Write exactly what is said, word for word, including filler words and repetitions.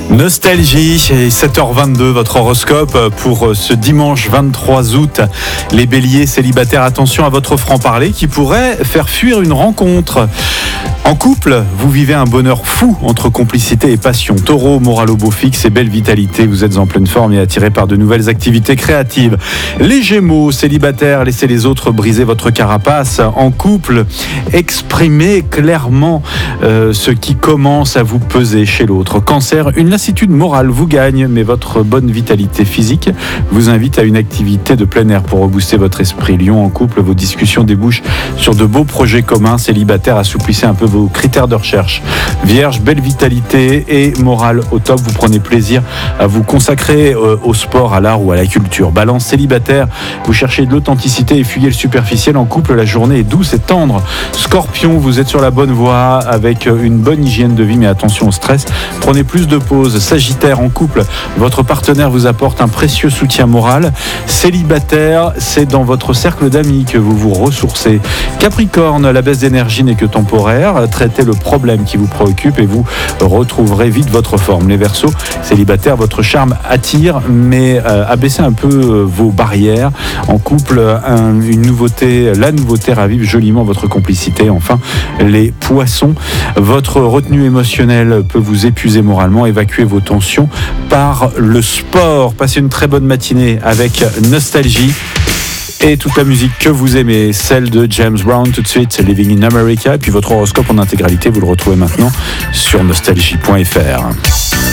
Nostalgie, et sept heures vingt-deux, votre horoscope pour ce dimanche vingt-trois août. Les béliers célibataires, attention à votre franc-parler qui pourrait faire fuir une rencontre. En couple, vous vivez un bonheur fou entre complicité et passion. Taureau, moral au beau fixe et belle vitalité. Vous êtes en pleine forme et attiré par de nouvelles activités créatives. Les gémeaux, célibataires, laissez les autres briser votre carapace. En couple, exprimez clairement euh, ce qui commence à vous peser chez l'autre. Cancer, une lassitude morale vous gagne, mais votre bonne vitalité physique vous invite à une activité de plein air pour rebooster votre esprit. Lion, en couple, vos discussions débouchent sur de beaux projets communs. Célibataires, assouplissez un peu vos critères de recherche. Vierge, belle vitalité et morale au top. Vous prenez plaisir à vous consacrer euh, au sport, à l'art ou à la culture. Balance, célibataire, vous cherchez de l'authenticité et fuyez le superficiel. En couple, la journée est douce et tendre. Scorpion, vous êtes sur la bonne voie avec une bonne hygiène de vie, mais attention au stress. Prenez plus de pauses. Sagittaire, en couple, votre partenaire vous apporte un précieux soutien moral. Célibataire, c'est dans votre cercle d'amis que vous vous ressourcez. Capricorne, la baisse d'énergie n'est que temporaire. Traitez le problème qui vous préoccupe et vous retrouverez vite votre forme. Les Verseaux, célibataire, votre charme attire, mais euh, abaissez un peu euh, vos barrières. En couple, un, une nouveauté, la nouveauté ravive joliment votre complicité. Enfin, les Poissons, votre retenue émotionnelle peut vous épuiser moralement. Évacuez vos tensions par le sport. Passez une très bonne matinée avec Nostalgie et toute la musique que vous aimez, celle de James Brown tout de suite, Living in America. Et puis votre horoscope en intégralité, vous le retrouvez maintenant sur nostalgie point f r.